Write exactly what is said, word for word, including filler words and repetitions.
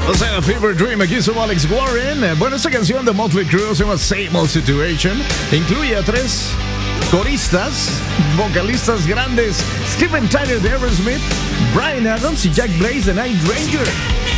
O sea, Fever Dream, aquí somos Alex Warren. Bueno, esta canción de Motley Crue se llama Same Old Situation. Incluye a tres coristas, vocalistas grandes: Steven Tyler de Aerosmith, Bryan Adams y Jack Blaze de Night Ranger.